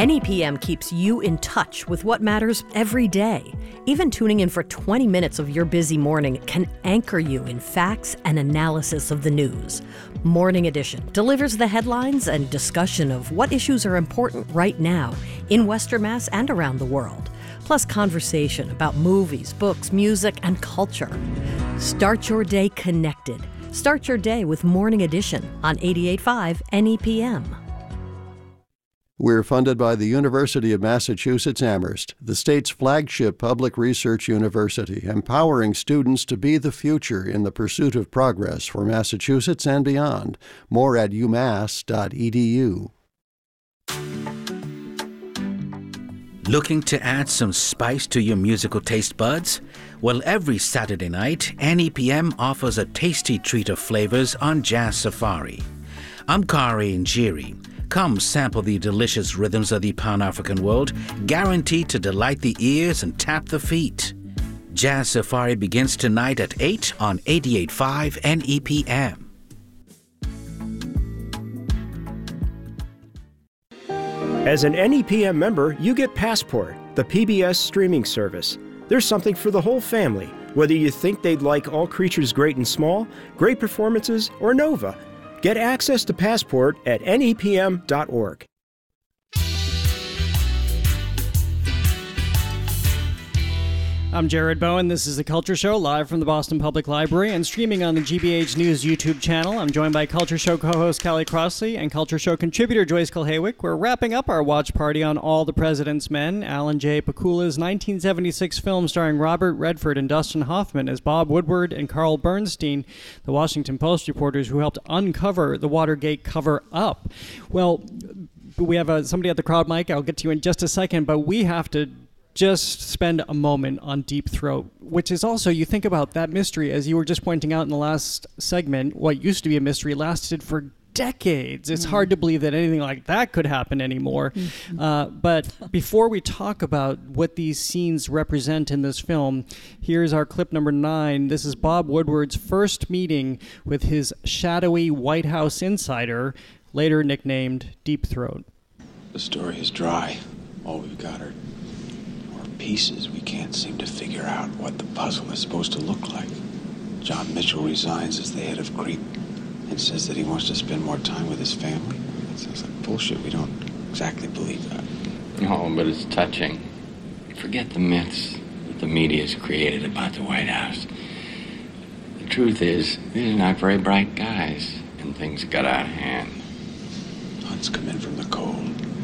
NEPM keeps you in touch with what matters every day. Even tuning in for 20 minutes of your busy morning can anchor you in facts and analysis of the news. Morning Edition delivers the headlines and discussion of what issues are important right now in Western Mass and around the world. Plus conversation about movies, books, music, and culture. Start your day connected. Start your day with Morning Edition on 88.5 NEPM. We're funded by the University of Massachusetts Amherst, the state's flagship public research university, empowering students to be the future in the pursuit of progress for Massachusetts and beyond. More at umass.edu. Looking to add some spice to your musical taste buds? Well, every Saturday night, NEPM offers a tasty treat of flavors on Jazz Safari. I'm Kari Njiri. Come sample the delicious rhythms of the Pan-African world, guaranteed to delight the ears and tap the feet. Jazz Safari begins tonight at 8 on 88.5 NEPM. As an NEPM member, you get Passport, the PBS streaming service. There's something for the whole family, whether you think they'd like All Creatures Great and Small, Great Performances, or Nova. Get access to Passport at nepm.org. I'm Jared Bowen. This is The Culture Show, live from the Boston Public Library and streaming on the GBH News YouTube channel. I'm joined by Culture Show co-host Callie Crossley and Culture Show contributor Joyce Kulhawick. We're wrapping up our watch party on All the President's Men, Alan J. Pakula's 1976 film starring Robert Redford and Dustin Hoffman as Bob Woodward and Carl Bernstein, the Washington Post reporters who helped uncover the Watergate cover-up. Well, we have somebody at the crowd mic. I'll get to you in just a second, but we have to just spend a moment on Deep Throat, which is also, you think about that mystery, as you were just pointing out in the last segment, what used to be a mystery lasted for decades. It's hard to believe that anything like that could happen anymore. But before we talk about what these scenes represent in this film, here's our clip number 9. This is Bob Woodward's first meeting with his shadowy White House insider, later nicknamed Deep Throat. The story is dry. All we've got are pieces. We can't seem to figure out what the puzzle is supposed to look like. John Mitchell resigns as the head of CREEP and says that he wants to spend more time with his family. That sounds like bullshit. We don't exactly believe that. No, but it's touching. Forget the myths that the media's created about the White House. The truth is, these are not very bright guys, and things got out of hand. Hunt's come in from the cold.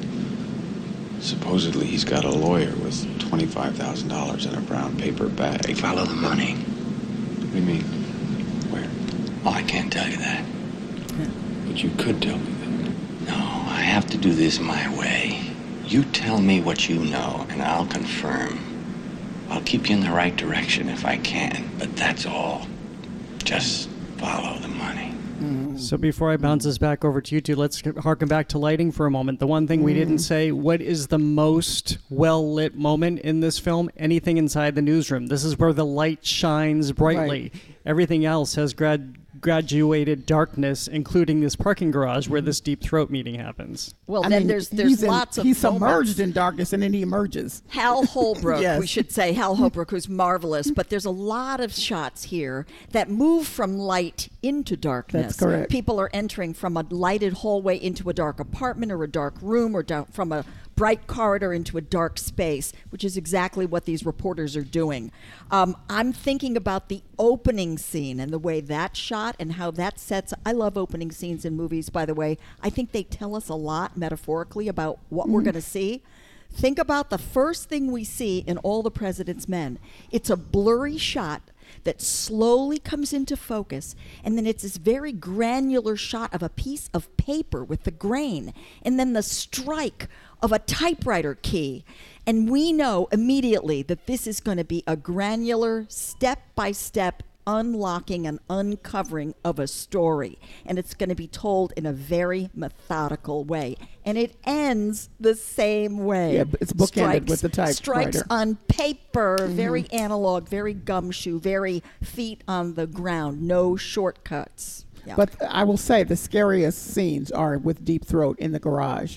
Supposedly he's got a lawyer with $25,000 in a brown paper bag. Follow the money. What do you mean? Where? Oh, I can't tell you that. But you could tell me that. No, I have to do this my way. You tell me what you know, and I'll confirm. I'll keep you in the right direction if I can, but that's all. Just follow the money. So before I bounce this back over to you two, let's harken back to lighting for a moment. The one thing we didn't say, what is the most well-lit moment in this film? Anything inside the newsroom. This is where the light shines brightly. Right. Everything else has graduated darkness, including this parking garage where this Deep Throat meeting happens. Well, there's lots of he's moments. Submerged in darkness, and then he emerges. Hal Holbrook, Yes. we should say. Hal Holbrook, who's marvelous, but there's a lot of shots here that move from light into darkness. That's correct. People are entering from a lighted hallway into a dark apartment or a dark room, or from a bright corridor into a dark space, which is exactly what these reporters are doing. I'm thinking about the opening scene and the way that's shot and how that sets. I love opening scenes in movies, by the way. I think they tell us a lot metaphorically about what we're going to see. Think about the first thing we see in All the President's Men. It's a blurry shot that slowly comes into focus, and then it's this very granular shot of a piece of paper with the grain, and then the strike of a typewriter key. And we know immediately that this is going to be a granular, step-by-step unlocking and uncovering of a story. And it's going to be told in a very methodical way. And it ends the same way. Yeah, it's bookended with the typewriter. Strikes on paper, very analog, very gumshoe, very feet on the ground, no shortcuts. Yeah. But I will say the scariest scenes are with Deep Throat in the garage.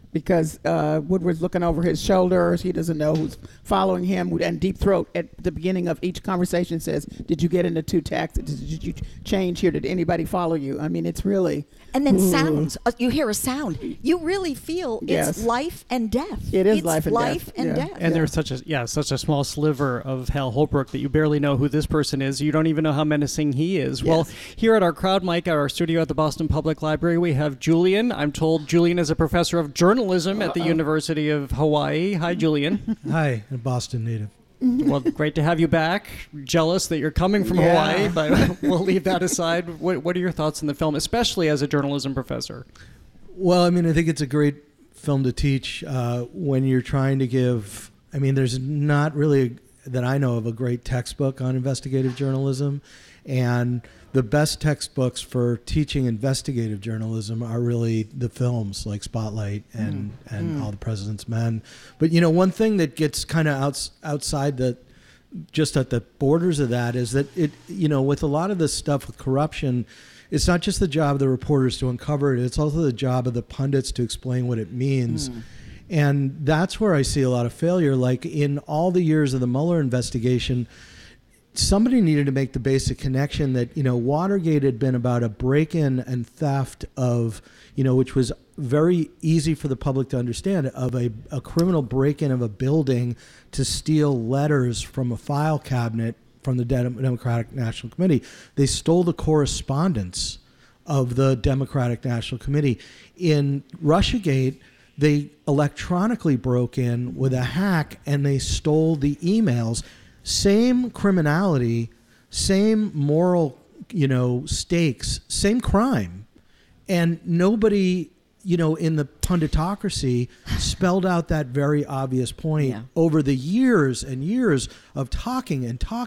because Woodward's looking over his shoulders. He doesn't know who's following him. And Deep Throat at the beginning of each conversation says, "Did you get into two taxis? Did you change here? Did anybody follow you?" I mean, it's really... And then sounds. You hear a sound. You really feel it's life and death. It is it's life and life death. And death. And there's such a small sliver of Hal Holbrook that you barely know who this person is. You don't even know how menacing he is. Yes. Well, here at our crowd mic at our studio at the Boston Public Library, we have Julian. I'm told Julian is a professor of journalism at the University of Hawaii. Hi, Julian. Hi, a Boston native. Well, great to have you back. Jealous that you're coming from Hawaii, but we'll leave that aside. What are your thoughts on the film, especially as a journalism professor? Well, I mean, I think it's a great film to teach when you're trying to give... I mean, there's not really, that I know of, a great textbook on investigative journalism. And the best textbooks for teaching investigative journalism are really the films like Spotlight and All the President's Men. But, you know, one thing that gets kind of outside just at the borders of that is that it, you know, with a lot of this stuff with corruption, it's not just the job of the reporters to uncover it, it's also the job of the pundits to explain what it means. And that's where I see a lot of failure. Like in all the years of the Mueller investigation, somebody needed to make the basic connection that, you know, Watergate had been about a break-in and theft of, you know, which was very easy for the public to understand, of a criminal break-in of a building to steal letters from a file cabinet from the Democratic National Committee. They stole the correspondence of the Democratic National Committee. In Russiagate, they electronically broke in with a hack and they stole the emails. Same criminality, same moral, you know, stakes, same crime. And nobody, you know, in the punditocracy spelled out that very obvious point over the years and years of talking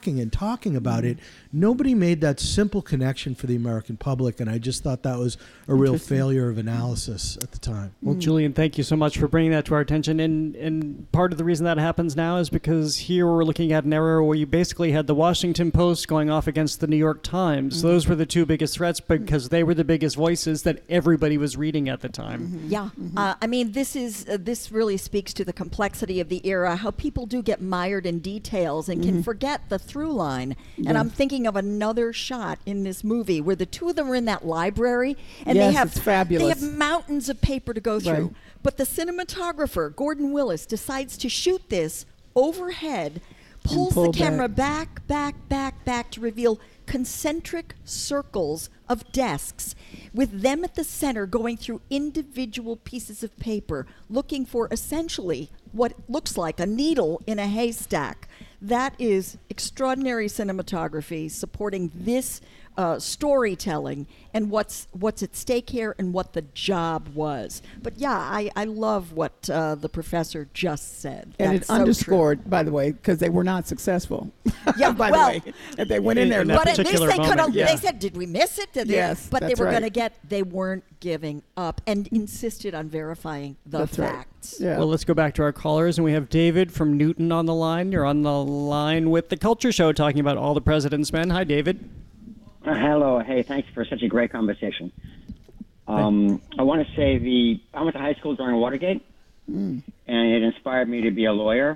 about it. Nobody made that simple connection for the American public, and I just thought that was a real failure of analysis at the time. Well, Julian, thank you so much for bringing that to our attention. And part of the reason that happens now is because here we're looking at an era where you basically had the Washington Post going off against the New York Times. Those were the two biggest threats because they were the biggest voices that everybody was reading at the time. Yeah. I mean, this really speaks to the complexity of the era, how people do get mired in details and can forget the through line. And I'm thinking of another shot in this movie where the two of them are in that library and it's fabulous. They have mountains of paper to go through. Right. But the cinematographer, Gordon Willis, decides to shoot this overhead, pulls the camera back to reveal concentric circles of desks with them at the center going through individual pieces of paper looking for essentially what looks like a needle in a haystack. That is extraordinary cinematography supporting this storytelling and what's at stake here and what the job was. But yeah, I love what the professor just said. And it's underscored, by the way, because they were not successful. Yeah, by the way, and they went in there. But at least they could have. They said, "Did we miss it?" Yes, but they were going to get. They weren't giving up and insisted on verifying the facts. Right. Yeah. Well, let's go back to our callers, and we have David from Newton on the line. You're on the line with the Culture Show, talking about All the President's Men. Hi, David. Hello. Hey, thanks for such a great conversation. I want to say I went to high school during Watergate, and it inspired me to be a lawyer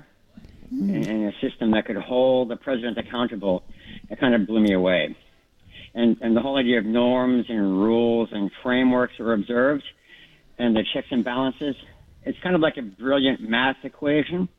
in a system that could hold the president accountable. It kind of blew me away. And the whole idea of norms and rules and frameworks are observed, and the checks and balances, it's kind of like a brilliant math equation.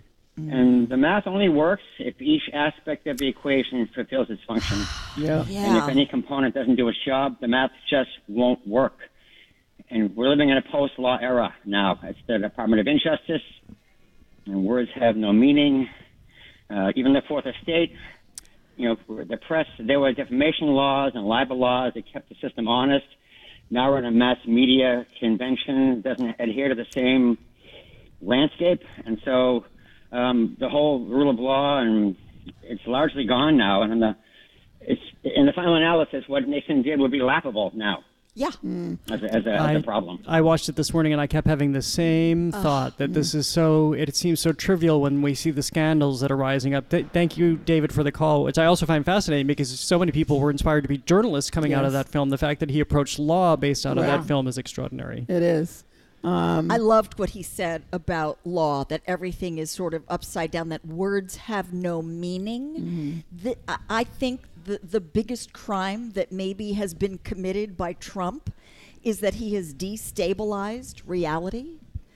And the math only works if each aspect of the equation fulfills its function. And if any component doesn't do its job, the math just won't work. And we're living in a post-law era now. It's the Department of Injustice, and words have no meaning. Even the Fourth Estate, you know, the press, there were defamation laws and libel laws that kept the system honest. Now we're in a mass media convention, doesn't adhere to the same landscape. And so the whole rule of law, and it's largely gone now. And in the final analysis, what Nixon did would be laughable now. Yeah. As a problem. I watched it this morning and I kept having the same thought that this is it seems so trivial when we see the scandals that are rising up. Thank you, David, for the call, which I also find fascinating because so many people were inspired to be journalists coming out of that film. The fact that he approached law based out of that film is extraordinary. It is. I loved what he said about law, that everything is sort of upside down, that words have no meaning. I think the biggest crime that maybe has been committed by Trump is that he has destabilized reality.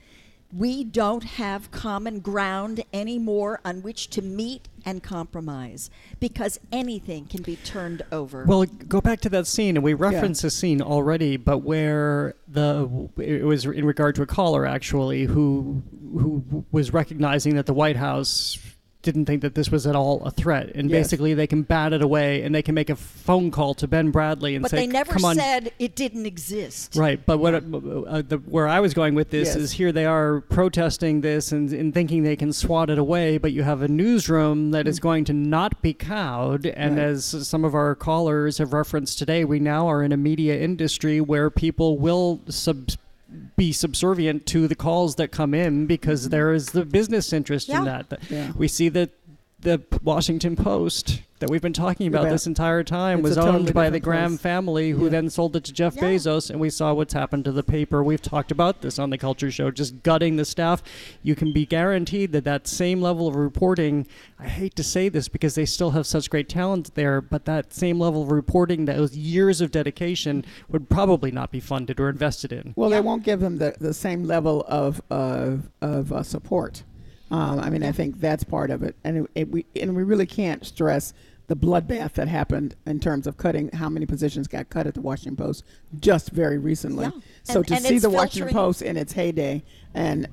We don't have common ground anymore on which to meet and compromise, because anything can be turned over. Well, go back to that scene, and we referenced the scene already, but where it was in regard to a caller, actually, who was recognizing that the White House didn't think that this was at all a threat, and basically they can bat it away, and they can make a phone call to Ben Bradley and say, "But they never come on." said it didn't exist. Right, but where I was going with this is here they are protesting this and thinking they can swat it away, but you have a newsroom that is going to not be cowed, and as some of our callers have referenced today, we now are in a media industry where people will be subservient to the calls that come in because there is the business interest in that. We see that the Washington Post that we've been talking about this entire time was owned by the Graham family, who then sold it to Jeff Bezos, and we saw what's happened to the paper. We've talked about this on the Culture Show, just gutting the staff. You can be guaranteed that same level of reporting, I hate to say this because they still have such great talent there, but that same level of reporting, those years of dedication, would probably not be funded or invested in. Well, they won't give them the same level of support. I think that's part of it, and we really can't stress the bloodbath that happened in terms of cutting, how many positions got cut at the Washington Post just very recently. So to see the Washington Post in its heyday, and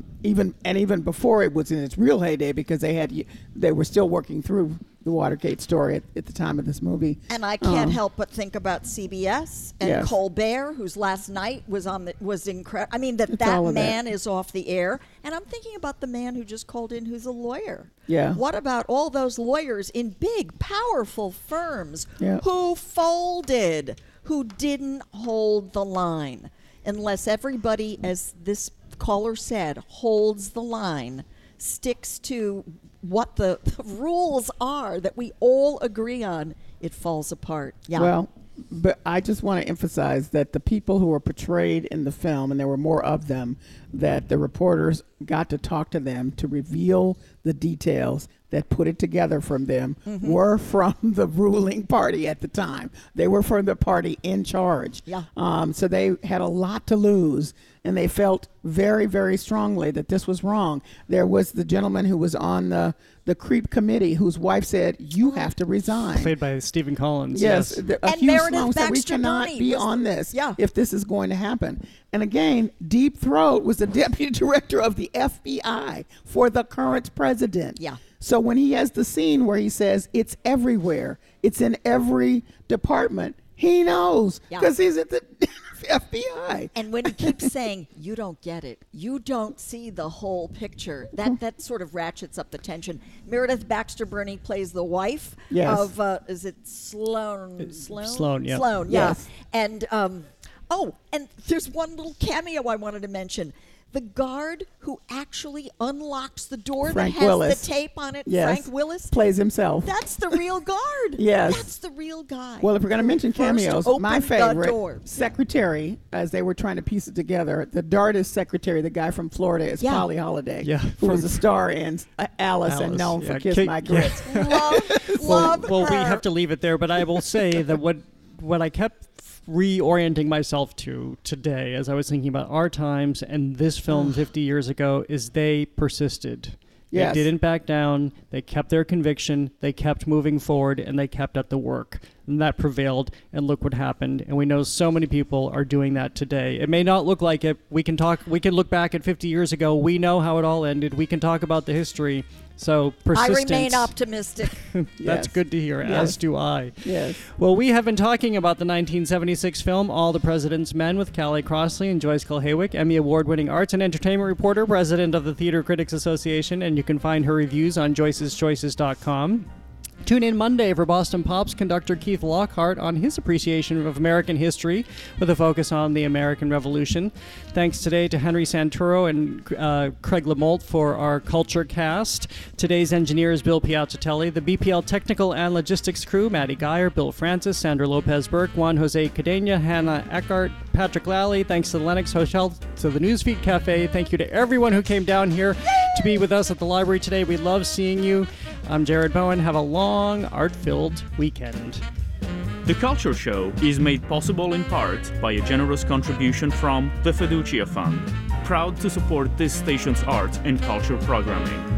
even before it was in its real heyday, because they were still working through the Watergate story at the time of this movie. And I can't help but think about CBS and Colbert, whose last night was incredible. I mean, that man is off the air. And I'm thinking about the man who just called in, who's a lawyer. Yeah. What about all those lawyers in big, powerful firms who folded, who didn't hold the line? Unless everybody, as this caller said, holds the line, sticks to what the rules are that we all agree on, it falls apart. Yeah. Well, but I just want to emphasize that the people who were portrayed in the film, and there were more of them, that the reporters got to talk to them to reveal the details that put it together from them, were from the ruling party at the time. They were from the party in charge. Yeah. So they had a lot to lose, and they felt very, very strongly that this was wrong. There was the gentleman who was on the CREEP committee whose wife said, "You have to resign." Played by Stephen Collins. Yes. And Hugh Meredith Sloan said, "We Baxter cannot Birney be was on this Yeah. if this is going to happen." And again, Deep Throat was the deputy director of the FBI for the current president. Yeah. So when he has the scene where he says, "It's everywhere, it's in every department," he knows because he's at the FBI. And when he keeps saying, "You don't get it, you don't see the whole picture," that sort of ratchets up the tension. Meredith Baxter Birney plays the wife of is it Sloan? Sloan, yeah. Sloan, yeah. Yes. And and there's one little cameo I wanted to mention. The guard who actually unlocks the door Frank that has Willis. the tape on it, Yes. Frank Willis, Plays himself. that's the real guard. Yes. That's the real guy. Well, if we're going to who mention first cameos, my opened the favorite door. secretary, as they were trying to piece it together, the Dartist secretary, the guy from Florida, is Polly Holiday, who was a star in Alice and known for Kiss My Grits. Love Well, we her. have to leave it there, but I will say that what I kept reorienting myself to today as I was thinking about our times and this film 50 years ago is they persisted. Yes. They didn't back down. They kept their conviction. They kept moving forward, and they kept at the work. And that prevailed, and look what happened. And we know so many people are doing that today. It may not look like it. We can look back at 50 years ago. We know how it all ended. We can talk about the history. So persistence. I remain optimistic. That's good to hear, as do I. Yes. Well, we have been talking about the 1976 film All the President's Men with Callie Crossley and Joyce Kulhawick, Emmy Award-winning arts and entertainment reporter, president of the Theater Critics Association, and you can find her reviews on joyceschoices.com. Tune in Monday for Boston Pop's conductor Keith Lockhart on his appreciation of American history with a focus on the American Revolution. Thanks today to Henry Santoro and Craig Lamolt for our Culture Cast. Today's engineer is Bill Piazzatelli. The BPL technical and logistics crew, Maddie Geyer, Bill Francis, Sandra Lopez-Burke, Juan Jose Cadena, Hannah Eckhart, Patrick Lally. Thanks to the Lennox Hotel, to the Newsfeed Cafe. Thank you to everyone who came down here to be with us at the library today. We love seeing you. I'm Jared Bowen. Have a long, art-filled weekend. The Culture Show is made possible in part by a generous contribution from the Fiducia Fund, proud to support this station's art and culture programming.